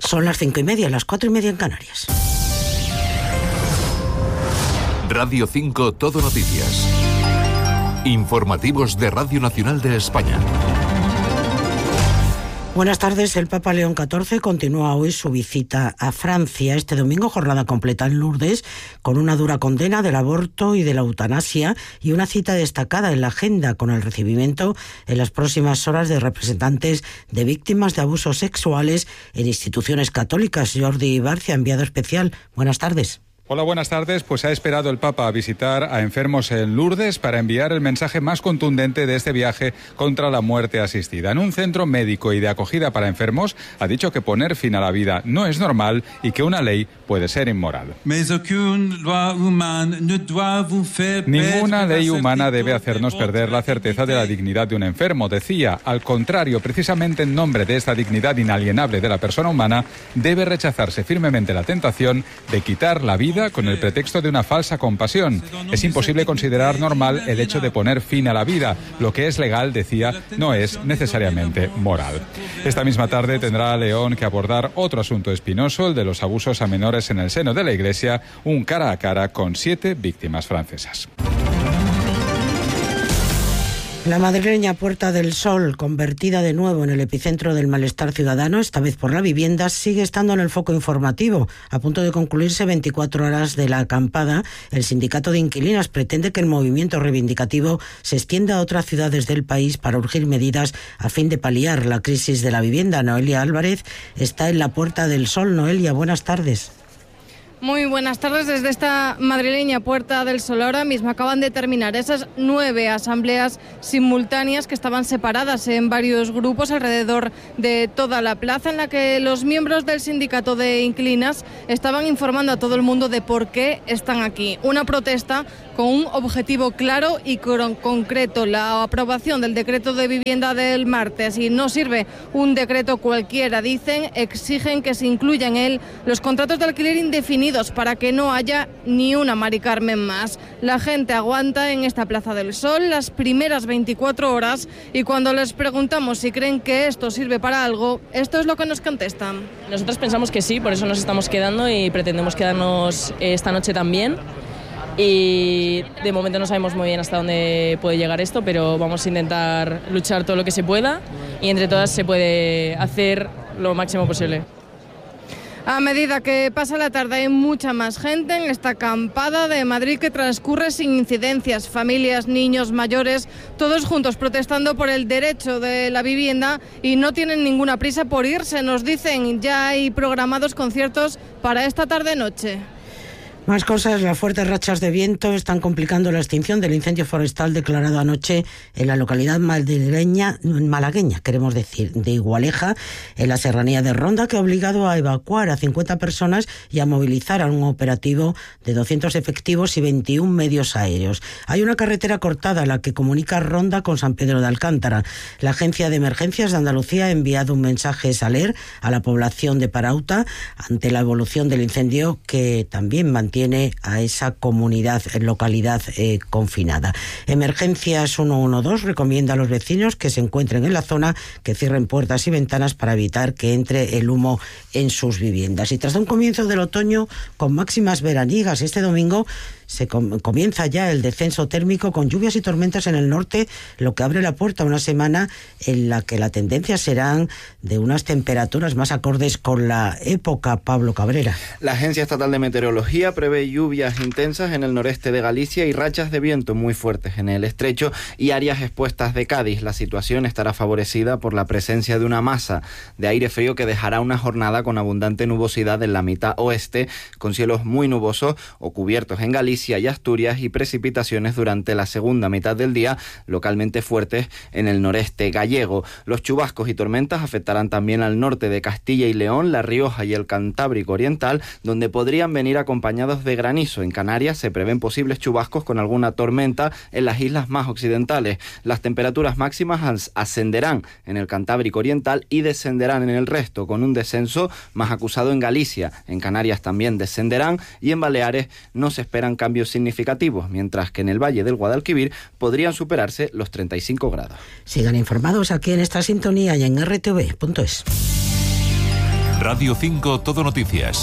Son las 5:30, las 4:30 en Canarias. Radio 5 Todo Noticias. Informativos de Radio Nacional de España. Buenas tardes. El Papa León XIV continúa hoy su visita a Francia. Este domingo, jornada completa en Lourdes, con una dura condena del aborto y de la eutanasia y una cita destacada en la agenda con el recibimiento en las próximas horas de representantes de víctimas de abusos sexuales en instituciones católicas. Jordi Barcia, enviado especial. Buenas tardes. Hola, buenas tardes. Pues ha esperado el Papa a visitar a enfermos en Lourdes para enviar el mensaje más contundente de este viaje contra la muerte asistida. En un centro médico y de acogida para enfermos ha dicho que poner fin a la vida no es normal y que una ley puede ser inmoral. Ninguna ley humana debe hacernos perder la certeza de la dignidad de un enfermo, decía. Al contrario, precisamente en nombre de esta dignidad inalienable de la persona humana, debe rechazarse firmemente la tentación de quitar la vida con el pretexto de una falsa compasión. Es imposible considerar normal el hecho de poner fin a la vida. Lo que es legal, decía, no es necesariamente moral. Esta misma tarde tendrá León que abordar otro asunto espinoso, el de los abusos a menores en el seno de la Iglesia, un cara a cara con 7 víctimas francesas. La madrileña Puerta del Sol, convertida de nuevo en el epicentro del malestar ciudadano, esta vez por la vivienda, sigue estando en el foco informativo. A punto de concluirse 24 horas de la acampada, el sindicato de inquilinas pretende que el movimiento reivindicativo se extienda a otras ciudades del país para urgir medidas a fin de paliar la crisis de la vivienda. Noelia Álvarez está en la Puerta del Sol. Noelia, buenas tardes. Muy buenas tardes. Desde esta madrileña Puerta del Sol ahora mismo acaban de terminar esas 9 asambleas simultáneas que estaban separadas en varios grupos alrededor de toda la plaza, en la que los miembros del sindicato de inquilinas estaban informando a todo el mundo de por qué están aquí. Una protesta con un objetivo claro y concreto: la aprobación del decreto de vivienda del martes. Y no sirve un decreto cualquiera, dicen. Exigen que se incluya en él los contratos de alquiler indefinidos para que no haya ni una Mari Carmen más. La gente aguanta en esta Plaza del Sol las primeras 24 horas y cuando les preguntamos si creen que esto sirve para algo, esto es lo que nos contestan. Nosotros pensamos que sí, por eso nos estamos quedando y pretendemos quedarnos esta noche también. Y de momento no sabemos muy bien hasta dónde puede llegar esto, pero vamos a intentar luchar todo lo que se pueda y entre todas se puede hacer lo máximo posible. A medida que pasa la tarde hay mucha más gente en esta acampada de Madrid que transcurre sin incidencias. Familias, niños, mayores, todos juntos protestando por el derecho de la vivienda y no tienen ninguna prisa por irse. Nos dicen, ya hay programados conciertos para esta tarde-noche. Más cosas. Las fuertes rachas de viento están complicando la extinción del incendio forestal declarado anoche en la localidad malagueña, queremos decir, de Igualeja, en la serranía de Ronda, que ha obligado a evacuar a 50 personas y a movilizar a un operativo de 200 efectivos y 21 medios aéreos. Hay una carretera cortada, la que comunica Ronda con San Pedro de Alcántara. La Agencia de Emergencias de Andalucía ha enviado un mensaje SALER a la población de Parauta ante la evolución del incendio, que también mantiene a esa localidad confinada. Emergencias 112 recomienda a los vecinos que se encuentren en la zona que cierren puertas y ventanas para evitar que entre el humo en sus viviendas. Y tras un comienzo del otoño con máximas veraniegas, este domingo comienza ya el descenso térmico con lluvias y tormentas en el norte, lo que abre la puerta a una semana en la que la tendencia serán de unas temperaturas más acordes con la época. Pablo Cabrera. La Agencia Estatal de Meteorología prevé lluvias intensas en el noreste de Galicia y rachas de viento muy fuertes en el estrecho y áreas expuestas de Cádiz. La situación estará favorecida por la presencia de una masa de aire frío que dejará una jornada con abundante nubosidad en la mitad oeste, con cielos muy nubosos o cubiertos en Galicia y Asturias y precipitaciones durante la segunda mitad del día, localmente fuertes en el noreste gallego. Los chubascos y tormentas afectarán también al norte de Castilla y León, La Rioja y el Cantábrico Oriental, donde podrían venir acompañados de granizo. En Canarias se prevén posibles chubascos con alguna tormenta en las islas más occidentales. Las temperaturas máximas ascenderán en el Cantábrico Oriental y descenderán en el resto, con un descenso más acusado en Galicia. En Canarias también descenderán y en Baleares no se esperan cambios significativos, mientras que en el Valle del Guadalquivir podrían superarse los 35 grados. Sigan informados aquí en esta sintonía y en rtv.es. Radio 5 Todo Noticias.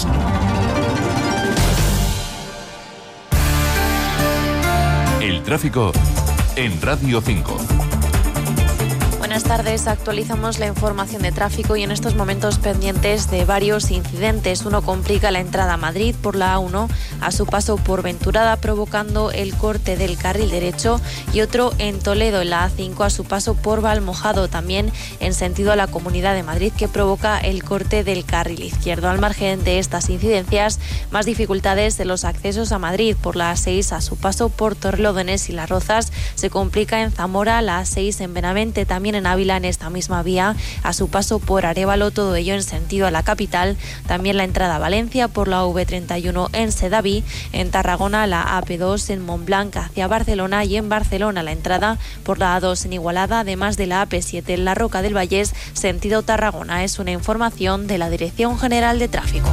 El tráfico en Radio 5. Buenas tardes, actualizamos la información de tráfico y en estos momentos pendientes de varios incidentes. Uno complica la entrada a Madrid por la A1 a su paso por Venturada, provocando el corte del carril derecho, y otro en Toledo en la A5 a su paso por Valmojado, también en sentido a la Comunidad de Madrid, que provoca el corte del carril izquierdo. Al margen de estas incidencias, más dificultades en los accesos a Madrid por la A6 a su paso por Torrelodones y Las Rozas. Se complica en Zamora, la A6 en Benavente, también en Ávila en esta misma vía a su paso por Arévalo, todo ello en sentido a la capital. También la entrada a Valencia por la V31 en Sedaví, en Tarragona la AP2 en Montblanc hacia Barcelona, y en Barcelona la entrada por la A2 en Igualada, además de la AP7 en la Roca del Vallés sentido Tarragona. Es una información de la Dirección General de Tráfico.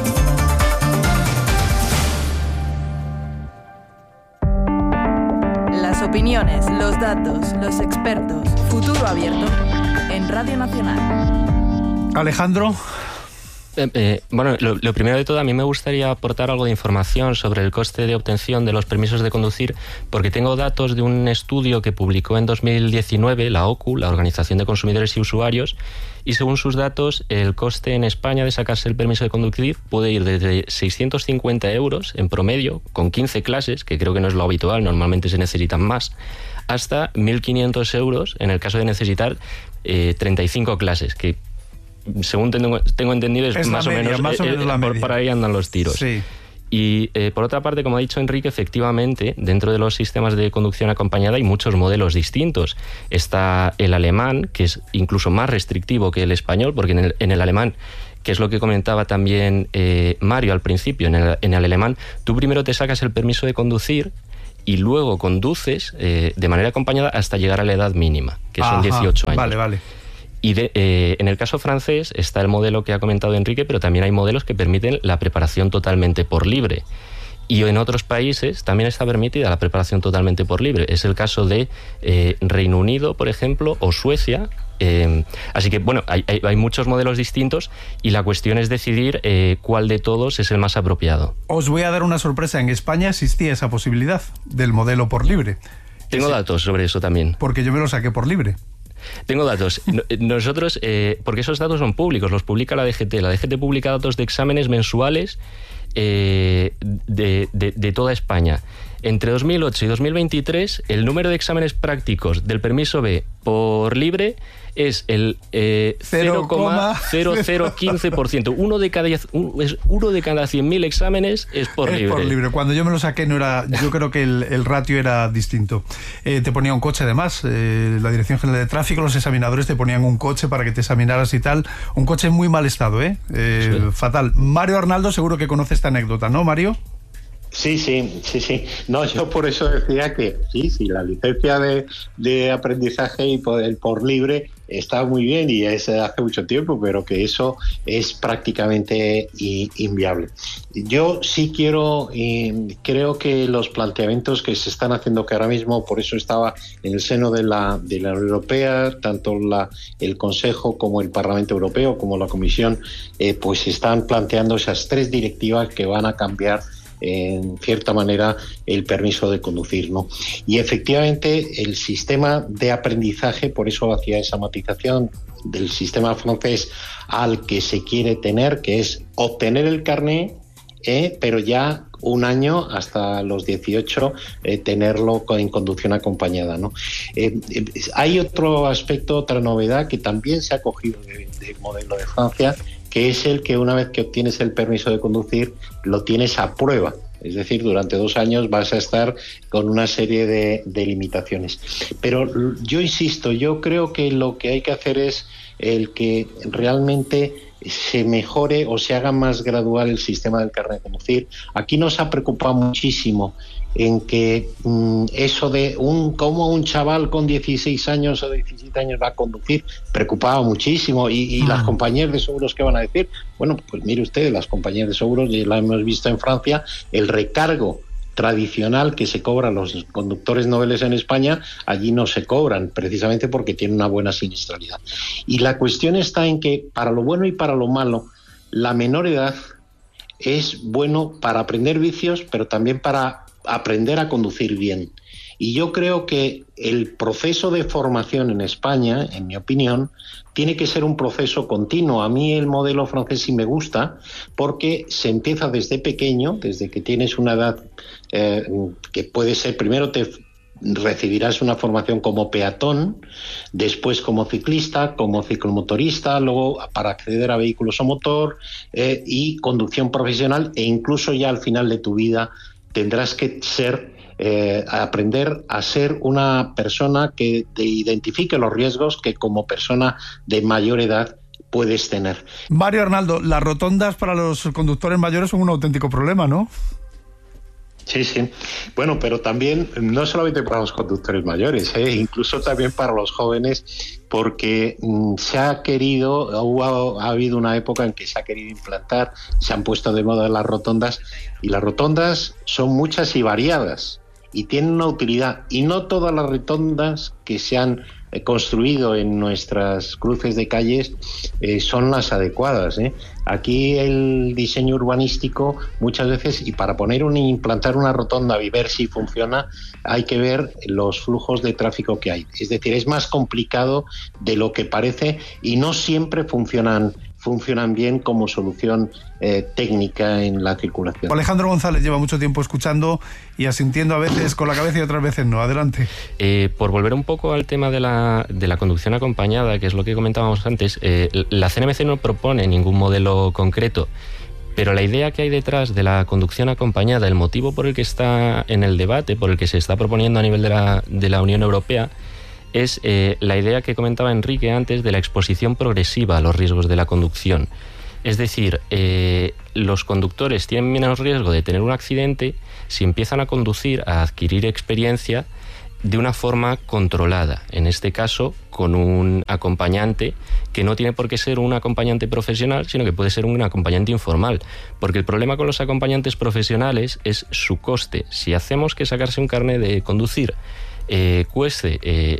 Las opiniones, los datos, los expertos. Futuro Abierto en Radio Nacional. Alejandro. Bueno, lo primero de todo, a mí me gustaría aportar algo de información sobre el coste de obtención de los permisos de conducir, porque tengo datos de un estudio que publicó en 2019 la OCU, la Organización de Consumidores y Usuarios, y según sus datos, el coste en España de sacarse el permiso de conducir puede ir desde 650 euros en promedio, con 15 clases, que creo que no es lo habitual, normalmente se necesitan más, hasta 1.500 euros en el caso de necesitar 35 clases, que según tengo entendido es más o menos la media. Por ahí andan los tiros. Sí. Y por otra parte, como ha dicho Enrique, efectivamente, dentro de los sistemas de conducción acompañada hay muchos modelos distintos. Está el alemán, que es incluso más restrictivo que el español, porque en el alemán, que es lo que comentaba también Mario al principio, en el alemán tú primero te sacas el permiso de conducir y luego conduces de manera acompañada hasta llegar a la edad mínima, que son 18 años. Vale. Y en el caso francés está el modelo que ha comentado Enrique, pero también hay modelos que permiten la preparación totalmente por libre. Y en otros países también está permitida la preparación totalmente por libre. Es el caso de Reino Unido, por ejemplo, o Suecia. Así que, bueno, hay muchos modelos distintos y la cuestión es decidir cuál de todos es el más apropiado. Os voy a dar una sorpresa. En España existía esa posibilidad del modelo por libre. Tengo datos sobre eso también. Porque yo me lo saqué por libre. Tengo datos. Nosotros, porque esos datos son públicos, los publica la DGT. La DGT publica datos de exámenes mensuales de toda España. Entre 2008 y 2023, el número de exámenes prácticos del permiso B por libre es el 0,0015%. Uno de cada 100.000 exámenes es por libre. Por libre. Cuando yo me lo saqué no era, yo creo que el ratio era distinto. Te ponía un coche además, la Dirección General de Tráfico, los examinadores te ponían un coche para que te examinaras y tal. Un coche en muy mal estado, sí. Fatal. Mario Arnaldo seguro que conoce esta anécdota, ¿no, Mario? Sí. No, yo por eso decía que sí, la licencia de aprendizaje y por libre está muy bien y es hace mucho tiempo, pero que eso es prácticamente inviable. Yo sí creo que los planteamientos que se están haciendo, que ahora mismo por eso estaba en el seno de la Unión Europea, tanto el Consejo como el Parlamento Europeo como la Comisión, pues están planteando esas 3 directivas que van a cambiar en cierta manera el permiso de conducir, ¿no? Y efectivamente el sistema de aprendizaje, por eso hacía esa matización del sistema francés al que se quiere tener, que es obtener el carné, pero ya un año hasta los 18 tenerlo en conducción acompañada, ¿no? Hay otro aspecto, otra novedad que también se ha cogido del modelo de Francia, que es el que una vez que obtienes el permiso de conducir lo tienes a prueba. Es decir, durante 2 años vas a estar con una serie de limitaciones. Pero yo insisto, yo creo que lo que hay que hacer es el que realmente se mejore o se haga más gradual el sistema del carnet de conducir. Aquí nos ha preocupado muchísimo en que eso de cómo un chaval con 16 años o 17 años va a conducir, preocupaba muchísimo y las compañías de seguros, ¿qué van a decir? Bueno, pues mire usted, las compañías de seguros, ya la hemos visto en Francia, el recargo tradicional que se cobra a los conductores noveles en España, allí no se cobran, precisamente porque tienen una buena siniestralidad. Y la cuestión está en que, para lo bueno y para lo malo, la menor edad es bueno para aprender vicios, pero también para aprender a conducir bien. Y yo creo que el proceso de formación en España, en mi opinión, tiene que ser un proceso continuo. A mí el modelo francés sí me gusta porque se empieza desde pequeño, desde que tienes una edad que puede ser, primero recibirás una formación como peatón, después como ciclista, como ciclomotorista, luego para acceder a vehículos a motor y conducción profesional, e incluso ya al final de tu vida tendrás que aprender a ser una persona que te identifique los riesgos que como persona de mayor edad puedes tener. Mario Arnaldo, las rotondas para los conductores mayores son un auténtico problema, ¿no? Sí, sí. Bueno, pero también no solamente para los conductores mayores, incluso también para los jóvenes, porque se ha querido, ha habido una época en que se ha querido implantar, se han puesto de moda las rotondas, y las rotondas son muchas y variadas y tienen una utilidad, y no todas las rotondas que se han construido en nuestras cruces de calles son las adecuadas. Aquí el diseño urbanístico muchas veces, y para implantar una rotonda y ver si funciona, hay que ver los flujos de tráfico que hay. Es decir, es más complicado de lo que parece y no siempre funcionan bien como solución técnica en la circulación. Alejandro González lleva mucho tiempo escuchando y asintiendo, a veces con la cabeza y otras veces no. Adelante. Por volver un poco al tema de la conducción acompañada, que es lo que comentábamos antes, la CNMC no propone ningún modelo concreto, pero la idea que hay detrás de la conducción acompañada, el motivo por el que está en el debate, por el que se está proponiendo a nivel de la Unión Europea, es la idea que comentaba Enrique antes de la exposición progresiva a los riesgos de la conducción. Es decir, los conductores tienen menos riesgo de tener un accidente si empiezan a conducir, a adquirir experiencia de una forma controlada. En este caso, con un acompañante que no tiene por qué ser un acompañante profesional, sino que puede ser un acompañante informal. Porque el problema con los acompañantes profesionales es su coste. Si hacemos que sacarse un carnet de conducir cueste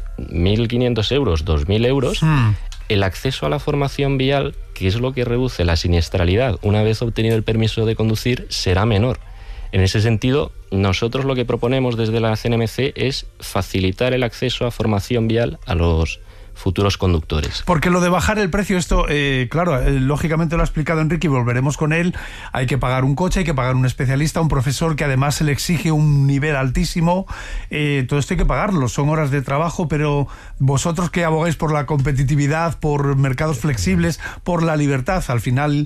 1.500 euros, 2.000 euros, el acceso a la formación vial, que es lo que reduce la siniestralidad una vez obtenido el permiso de conducir, será menor. En ese sentido, nosotros lo que proponemos desde la CNMC es facilitar el acceso a formación vial a los futuros conductores. Porque lo de bajar el precio, esto, claro, lógicamente lo ha explicado Enrique y volveremos con él. Hay que pagar un coche, hay que pagar un especialista, un profesor que además se le exige un nivel altísimo. Todo esto hay que pagarlo, son horas de trabajo, pero vosotros que abogáis por la competitividad, por mercados flexibles, por la libertad, al final,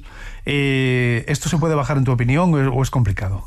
¿esto se puede bajar en tu opinión o es complicado?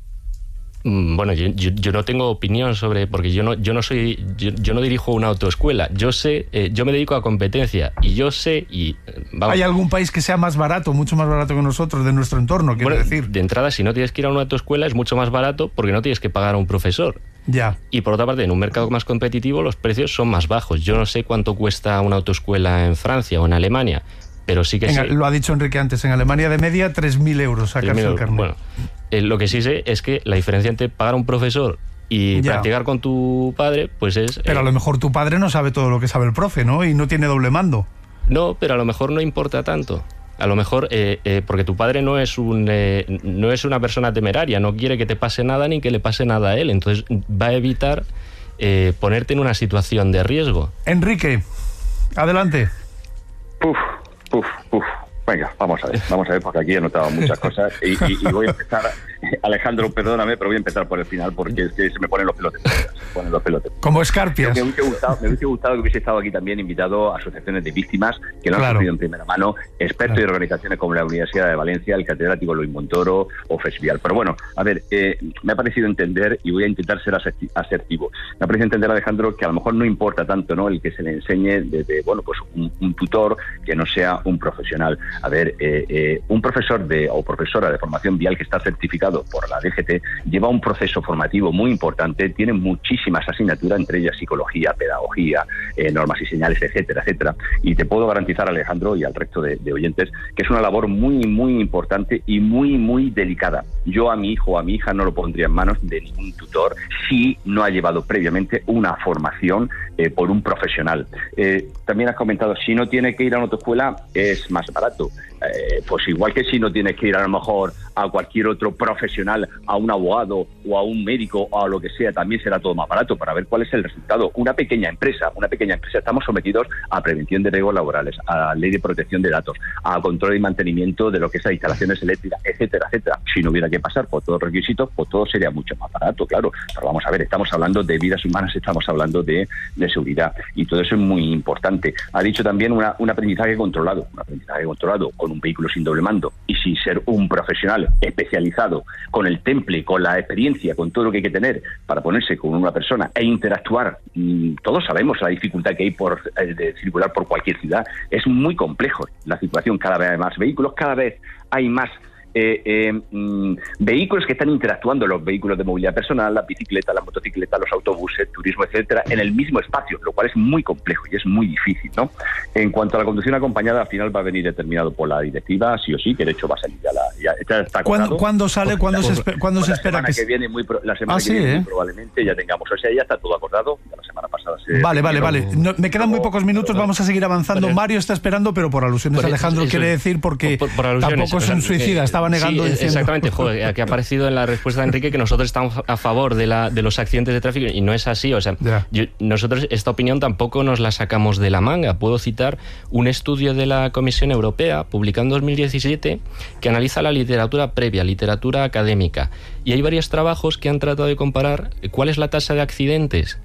Bueno, yo no tengo opinión sobre, porque yo no dirijo una autoescuela. Yo me dedico a competencia y yo sé ¿Hay algún país que sea más barato, mucho más barato que nosotros, de nuestro entorno, quiero decir? De entrada, si no tienes que ir a una autoescuela, es mucho más barato porque no tienes que pagar a un profesor. Ya. Y por otra parte, en un mercado más competitivo, los precios son más bajos. Yo no sé cuánto cuesta una autoescuela en Francia o en Alemania, pero sí que sé. Lo ha dicho Enrique antes, en Alemania de media 3.000 euros sacarse el carnet. Bueno, lo que sí sé es que la diferencia entre pagar a un profesor y practicar con tu padre, pues es... Pero a lo mejor tu padre no sabe todo lo que sabe el profe, ¿no? Y no tiene doble mando. No, pero a lo mejor no importa tanto. A lo mejor, porque tu padre no es una persona temeraria, no quiere que te pase nada ni que le pase nada a él, entonces va a evitar ponerte en una situación de riesgo. Enrique, adelante. Venga, vamos a ver, porque aquí he notado muchas cosas y voy a empezar, Alejandro, perdóname, pero voy a empezar por el final porque es que se me ponen los pelos de punta. Como escarpias. Me hubiese gustado que hubiese estado aquí también invitado a asociaciones de víctimas que lo han sufrido en primera mano, expertos y organizaciones como la Universidad de Valencia, el catedrático Luis Montoro o FESVIAL. Pero bueno, a ver, me ha parecido entender, y voy a intentar ser asertivo, me ha parecido entender, Alejandro, que a lo mejor no importa tanto, ¿no?, el que se le enseñe desde, pues un tutor que no sea un profesional. A ver, un profesor o profesora de formación vial que está certificado por la DGT lleva un proceso formativo muy importante, tiene muchísimas asignaturas, entre ellas psicología, pedagogía, normas y señales, etcétera, etcétera. Y te puedo garantizar, Alejandro, y al resto de oyentes, que es una labor muy, muy importante y muy, muy delicada. Yo a mi hijo o a mi hija no lo pondría en manos de ningún tutor si no ha llevado previamente una formación por un profesional. También has comentado, si no tienes que ir a una autoescuela es más barato. Pues igual que si no tienes que ir a lo mejor a cualquier otro profesional, a un abogado o a un médico o a lo que sea, también será todo más barato, para ver cuál es el resultado. Una pequeña empresa, estamos sometidos a prevención de riesgos laborales, a la ley de protección de datos, a control y mantenimiento de lo que es las instalaciones eléctricas, etcétera, etcétera. Si no hubiera que pasar por todos los requisitos, pues todo sería mucho más barato, claro. Pero vamos a ver, estamos hablando de vidas humanas, estamos hablando de seguridad, y todo eso es muy importante. Ha dicho también un aprendizaje controlado, con un vehículo sin doble mando y sin ser un profesional especializado, con el temple, con la experiencia, con todo lo que hay que tener para ponerse con una persona e interactuar. Todos sabemos la dificultad que hay de circular por cualquier ciudad. Es muy complejo la circulación, cada vez hay más vehículos, cada vez hay más vehículos que están interactuando, los vehículos de movilidad personal, las bicicletas, las motocicletas, los autobuses, turismo, etcétera, en el mismo espacio, lo cual es muy complejo y es muy difícil, ¿no? En cuanto a la conducción acompañada, al final va a venir determinado por la directiva, sí o sí, que de hecho va a salir ya está acordado. ¿Cuándo sale? ¿Cuándo se espera que que viene? La semana que viene muy probablemente ya tengamos, o sea, ya está todo acordado. La semana pasada Vale. No, me quedan muy pocos minutos, vamos a seguir avanzando. Mario está esperando, pero por alusiones Alejandro quiere decir, porque tampoco es un suicida, estaba negando diciendo... Exactamente, joder, que ha aparecido en la respuesta de Enrique que nosotros estamos a favor de los accidentes de tráfico, y no es así. O sea, nosotros esta opinión tampoco nos la sacamos de la manga. Puedo citar un estudio de la Comisión Europea publicado en 2017 que analiza la literatura previa, literatura académica, y hay varios trabajos que han tratado de comparar cuál es la tasa de accidentes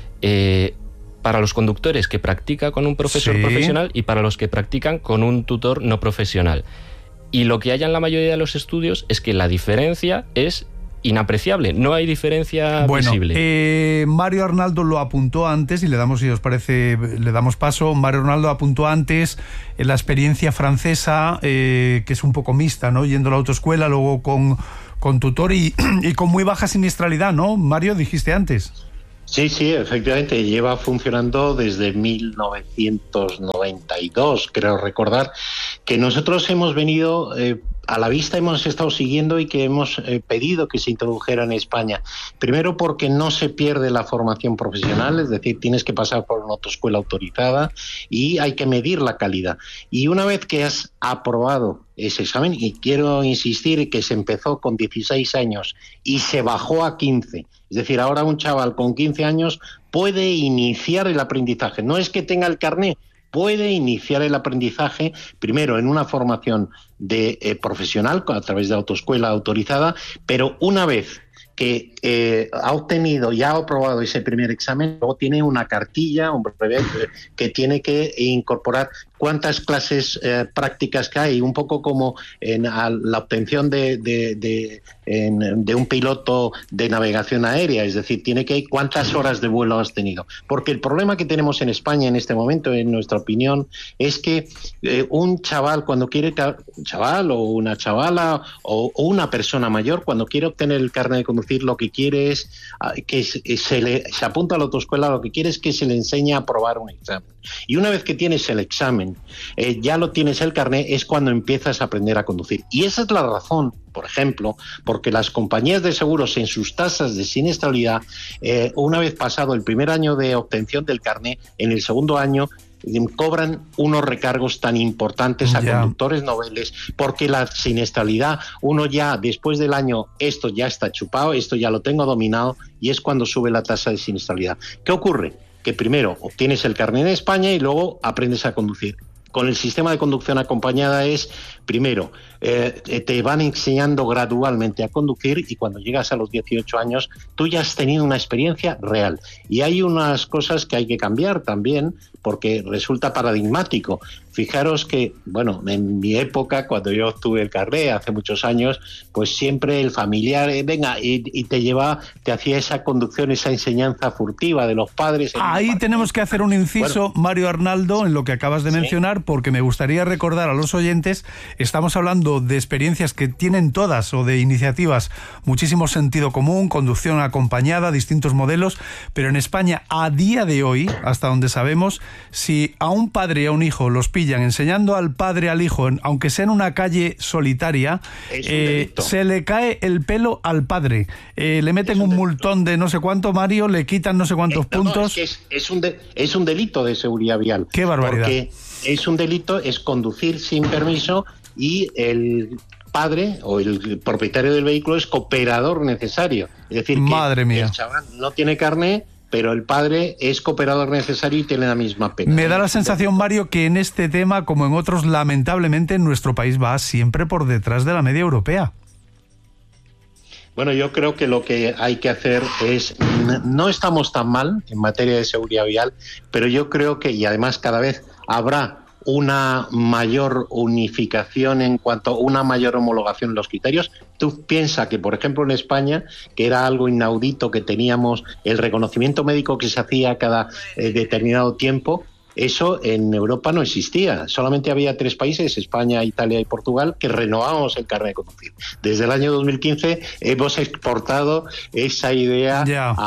para los conductores que practica con un profesor profesional y para los que practican con un tutor no profesional. Y lo que hay en la mayoría de los estudios es que la diferencia es inapreciable, no hay diferencia visible. Mario Arnaldo lo apuntó antes y le damos, si os parece, le damos paso. Mario Arnaldo apuntó antes la experiencia francesa, que es un poco mixta, ¿no? Yendo a la autoescuela, luego con tutor y con muy baja siniestralidad, ¿no? Mario, dijiste antes. Sí, efectivamente, lleva funcionando desde 1992, creo recordar, que nosotros hemos venido, a la vista hemos estado siguiendo y que hemos pedido que se introdujera en España. Primero porque no se pierde la formación profesional, es decir, tienes que pasar por una autoescuela autorizada y hay que medir la calidad. Y una vez que has aprobado ese examen, y quiero insistir que se empezó con 16 años y se bajó a 15, es decir, ahora un chaval con 15 años puede iniciar el aprendizaje. No es que tenga el carné, puede iniciar el aprendizaje primero en una formación de profesional a través de autoescuela autorizada, pero una vez que ha obtenido y ha aprobado ese primer examen, luego tiene una cartilla, un brevet, que tiene que incorporar cuántas clases prácticas que hay, un poco como en la obtención de un piloto de navegación aérea, es decir, tiene que cuántas horas de vuelo has tenido. Porque el problema que tenemos en España en este momento, en nuestra opinión, es que un chaval cuando quiere, un chaval o una chavala o una persona mayor, cuando quiere obtener el carnet de conducir, lo que quiere es que se apunta a la autoescuela, lo que quiere es que se le enseñe a aprobar un examen. Y una vez que tienes el examen, ya lo tienes el carnet, es cuando empiezas a aprender a conducir. Y esa es la razón, por ejemplo, porque las compañías de seguros en sus tasas de siniestralidad, una vez pasado el primer año de obtención del carnet, en el segundo año cobran unos recargos tan importantes a conductores noveles, porque la siniestralidad, uno ya después del año, esto ya está chupado, esto ya lo tengo dominado, y es cuando sube la tasa de siniestralidad. ¿Qué ocurre? Que primero obtienes el carnet en España y luego aprendes a conducir. Con el sistema de conducción acompañada es, primero, te van enseñando gradualmente a conducir, y cuando llegas a los 18 años tú ya has tenido una experiencia real. Y hay unas cosas que hay que cambiar también, porque resulta paradigmático. Fijaros que, bueno, en mi época, cuando yo obtuve el carnet hace muchos años, pues siempre el familiar, venga, y te hacía esa conducción, esa enseñanza furtiva de los padres. Ahí tenemos que hacer un inciso, Mario Arnaldo, en lo que acabas de mencionar, porque me gustaría recordar a los oyentes, estamos hablando de experiencias que tienen todas, o de iniciativas, muchísimo sentido común, conducción acompañada, distintos modelos, pero en España, a día de hoy, hasta donde sabemos, si a un padre y a un hijo los pillan enseñando al padre al hijo, aunque sea en una calle solitaria, se le cae el pelo al padre. Le meten un multón de no sé cuánto, Mario, le quitan no sé cuántos puntos. No, es un delito de seguridad vial. ¡Qué barbaridad! Porque es un delito, es conducir sin permiso, y el padre o el propietario del vehículo es cooperador necesario. Es decir, Madre mía. El chaval no tiene carné, pero el padre es cooperador necesario y tiene la misma pena. Me da la sensación, Mario, que en este tema, como en otros, lamentablemente nuestro país va siempre por detrás de la media europea. Bueno, yo creo que lo que hay que hacer es, no estamos tan mal en materia de seguridad vial, pero yo creo que, y además cada vez habrá una mayor unificación en cuanto a una mayor homologación en los criterios. Tú piensas que, por ejemplo, en España, que era algo inaudito que teníamos el reconocimiento médico que se hacía cada determinado tiempo, eso en Europa no existía. Solamente había 3 países, España, Italia y Portugal, que renovábamos el carnet de conducir. Desde el año 2015 hemos exportado esa idea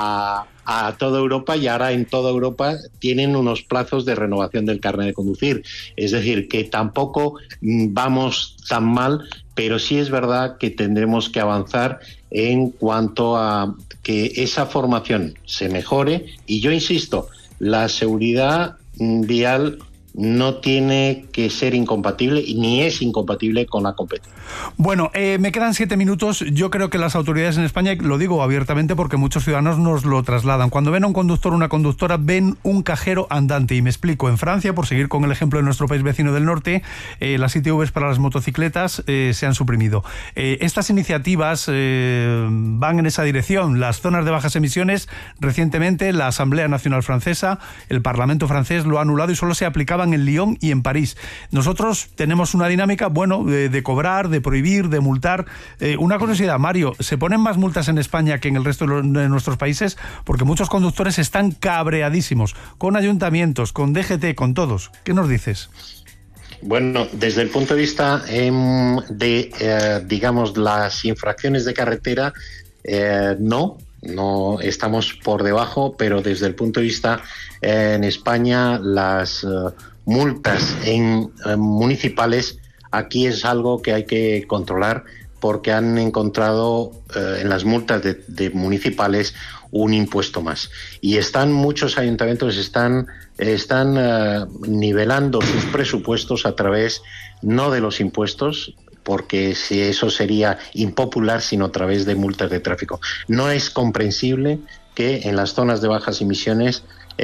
a toda Europa, y ahora en toda Europa tienen unos plazos de renovación del carnet de conducir. Es decir, que tampoco vamos tan mal, pero sí es verdad que tendremos que avanzar en cuanto a que esa formación se mejore. Y yo insisto, la seguridad vial no tiene que ser incompatible, ni es incompatible con la competencia. Bueno, me quedan 7 minutos. Yo creo que las autoridades en España, lo digo abiertamente porque muchos ciudadanos nos lo trasladan, cuando ven a un conductor o una conductora, ven un cajero andante. Y me explico, en Francia, por seguir con el ejemplo de nuestro país vecino del norte, las ITVs para las motocicletas se han suprimido. Estas iniciativas van en esa dirección. Las zonas de bajas emisiones, recientemente la Asamblea Nacional Francesa, el Parlamento francés lo ha anulado y solo se aplicaban en Lyon y en París. Nosotros tenemos una dinámica, bueno, de cobrar, de prohibir, de multar. Una curiosidad, Mario, ¿se ponen más multas en España que en el resto de nuestros países? Porque muchos conductores están cabreadísimos, con ayuntamientos, con DGT, con todos. ¿Qué nos dices? Bueno, desde el punto de vista digamos, las infracciones de carretera, no estamos por debajo, pero desde el punto de vista en España, las multas municipales, aquí es algo que hay que controlar, porque han encontrado en las multas de municipales un impuesto más. Y muchos ayuntamientos están nivelando sus presupuestos a través no de los impuestos, porque si eso sería impopular, sino a través de multas de tráfico. No es comprensible que en las zonas de bajas emisiones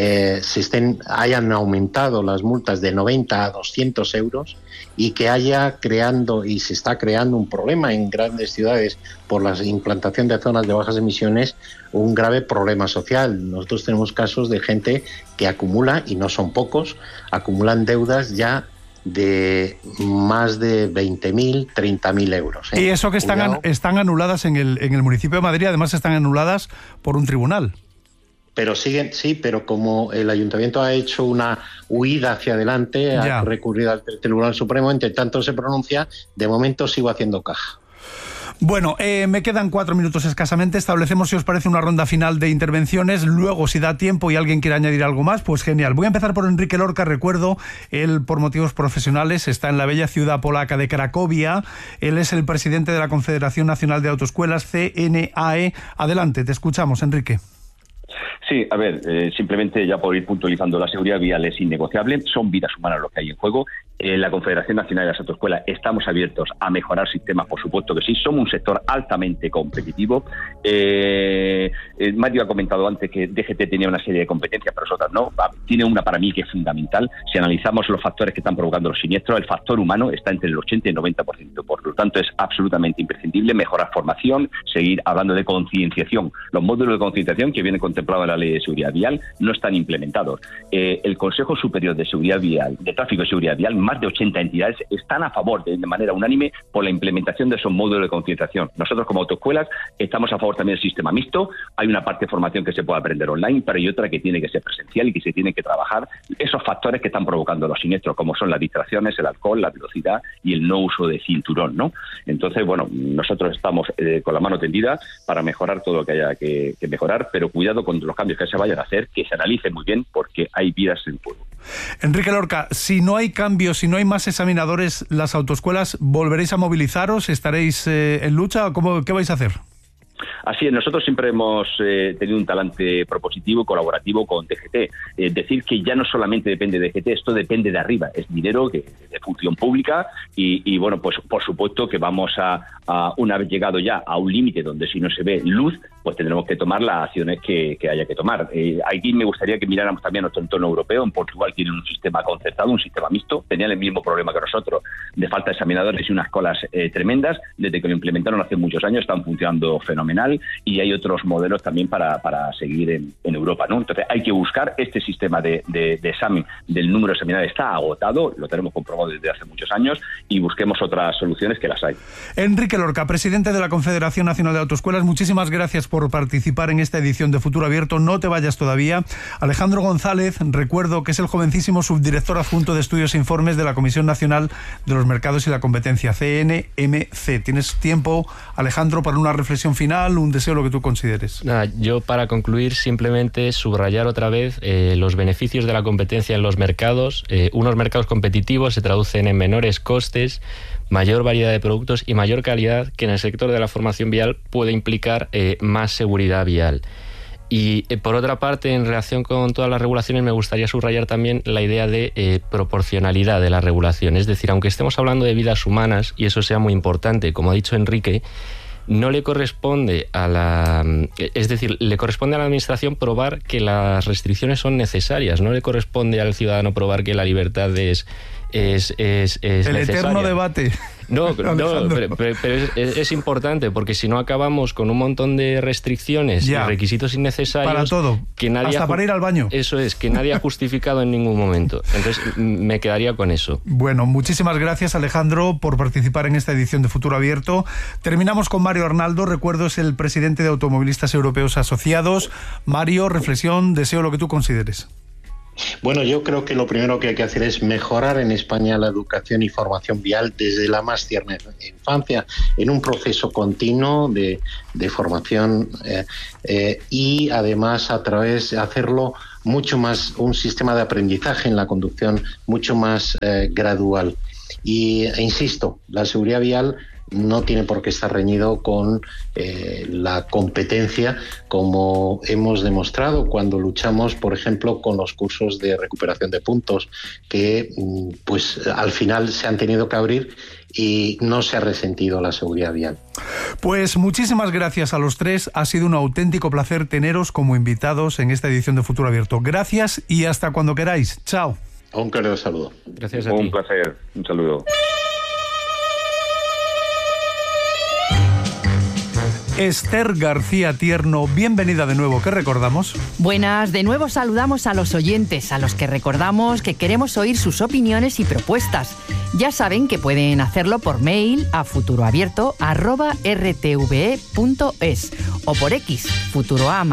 hayan aumentado las multas de 90 a 200 euros y que se está creando un problema en grandes ciudades por la implantación de zonas de bajas emisiones, un grave problema social. Nosotros tenemos casos de gente que acumula, y no son pocos, acumulan deudas ya de más de 20.000, 30.000 euros. Y eso que están anuladas en el municipio de Madrid, además están anuladas por un tribunal. Pero siguen, sí, pero como el ayuntamiento ha hecho una huida hacia adelante, ha recurrido al Tribunal Supremo, entre tanto se pronuncia, de momento sigo haciendo caja. Bueno, me quedan 4 minutos escasamente. Establecemos, si os parece, una ronda final de intervenciones. Luego, si da tiempo y alguien quiere añadir algo más, pues genial. Voy a empezar por Enrique Lorca. Recuerdo, él por motivos profesionales está en la bella ciudad polaca de Cracovia. Él es el presidente de la Confederación Nacional de Autoescuelas, CNAE. Adelante, te escuchamos, Enrique. Sí, a ver, simplemente ya por ir puntualizando, la seguridad vial es innegociable, son vidas humanas lo que hay en juego. La Confederación Nacional de las Autoescuelas estamos abiertos a mejorar sistemas, por supuesto que sí. Somos un sector altamente competitivo. Mario ha comentado antes que DGT tenía una serie de competencias, pero nosotros no. Tiene una para mí que es fundamental. Si analizamos los factores que están provocando los siniestros, el factor humano está entre el 80 y el 90%. Por lo tanto, es absolutamente imprescindible mejorar formación, seguir hablando de concienciación. Los módulos de concienciación que vienen contemplados en la Ley de Seguridad Vial no están implementados. El Consejo Superior de Seguridad Vial, de Tráfico y Seguridad Vial, más de 80 entidades están a favor de manera unánime por la implementación de esos módulos de concienciación. Nosotros como autoescuelas estamos a favor también del sistema mixto. Hay una parte de formación que se puede aprender online, pero hay otra que tiene que ser presencial y que se tiene que trabajar esos factores que están provocando los siniestros, como son las distracciones, el alcohol, la velocidad y el no uso de cinturón, ¿no? Entonces, bueno, nosotros estamos con la mano tendida para mejorar todo lo que haya que mejorar, pero cuidado con los cambios que se vayan a hacer, que se analicen muy bien, porque hay vidas en juego. Enrique Lorca, si no hay cambios, si no hay más examinadores, ¿las autoescuelas volveréis a movilizaros? ¿Estaréis en lucha? ¿Qué vais a hacer? Así es, nosotros siempre hemos tenido un talante propositivo y colaborativo con DGT. Decir que ya no solamente depende de DGT, esto depende de arriba, es dinero de función pública y bueno, pues por supuesto que vamos a una vez llegado ya a un límite donde si no se ve luz, pues tendremos que tomar las acciones que haya que tomar. Aquí me gustaría que miráramos también a nuestro entorno europeo. En Portugal tienen un sistema concertado, un sistema mixto, tenían el mismo problema que nosotros, de falta de examinadores y unas colas tremendas. Desde que lo implementaron hace muchos años están funcionando fenomenal y hay otros modelos también para seguir en Europa, ¿no? Entonces hay que buscar este sistema de examen del número de examinadores. Está agotado, lo tenemos comprobado desde hace muchos años y busquemos otras soluciones que las hay. Enrique Lorca, presidente de la Confederación Nacional de Autoescuelas, muchísimas gracias por participar en esta edición de Futuro Abierto. No te vayas todavía. Alejandro González, recuerdo que es el jovencísimo subdirector adjunto de Estudios e Informes de la Comisión Nacional de los Mercados y la Competencia, CNMC. ¿Tienes tiempo, Alejandro, para una reflexión final, un deseo, lo que tú consideres? Nada, yo para concluir simplemente subrayar otra vez los beneficios de la competencia en los mercados. Unos mercados competitivos se traducen en menores costes, mayor variedad de productos y mayor calidad, que en el sector de la formación vial puede implicar más seguridad vial. Y por otra parte, en relación con todas las regulaciones, me gustaría subrayar también la idea de proporcionalidad de la regulación. Es decir, aunque estemos hablando de vidas humanas, y eso sea muy importante, como ha dicho Enrique, no le corresponde le corresponde a la administración probar que las restricciones son necesarias, no le corresponde al ciudadano probar que la libertad es necesaria. Eterno debate. No, pero es importante, porque si no acabamos con un montón de restricciones y requisitos innecesarios para todo, que nadie hasta para ir al baño. Eso es, que nadie ha justificado en ningún momento. Entonces me quedaría con eso. Bueno, muchísimas gracias, Alejandro, por participar en esta edición de Futuro Abierto. Terminamos con Mario Arnaldo, recuerdo, es el presidente de Automovilistas Europeos Asociados. Mario, reflexión, deseo lo que tú consideres. Bueno, yo creo que lo primero que hay que hacer es mejorar en España la educación y formación vial desde la más tierna infancia, en un proceso continuo de formación y además a través de hacerlo mucho más, un sistema de aprendizaje en la conducción mucho más gradual. E insisto, la seguridad vial no tiene por qué estar reñido con la competencia, como hemos demostrado cuando luchamos, por ejemplo, con los cursos de recuperación de puntos, que pues al final se han tenido que abrir y no se ha resentido la seguridad vial. Pues muchísimas gracias a los tres. Ha sido un auténtico placer teneros como invitados en esta edición de Futuro Abierto. Gracias y hasta cuando queráis. Chao. Un cálido saludo. Gracias a ti. Un placer. Un saludo. Esther García Tierno, bienvenida de nuevo. ¿Qué recordamos? Buenas, de nuevo saludamos a los oyentes, a los que recordamos que queremos oír sus opiniones y propuestas. Ya saben que pueden hacerlo por mail a futuroabierto@rtve.es o por X, futuroa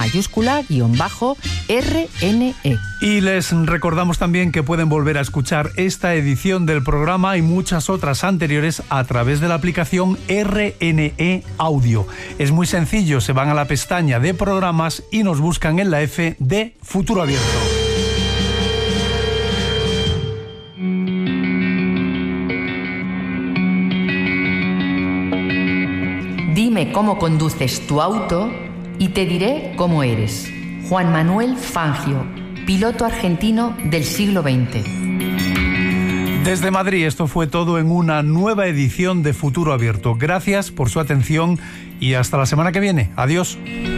_RNE. Y les recordamos también que pueden volver a escuchar esta edición del programa y muchas otras anteriores a través de la aplicación RNE Audio. Es muy sencillo, se van a la pestaña de programas y nos buscan en la F de Futuro Abierto. Dime cómo conduces tu auto y te diré cómo eres. Juan Manuel Fangio, piloto argentino del siglo XX. Desde Madrid, esto fue todo en una nueva edición de Futuro Abierto. Gracias por su atención y hasta la semana que viene. Adiós.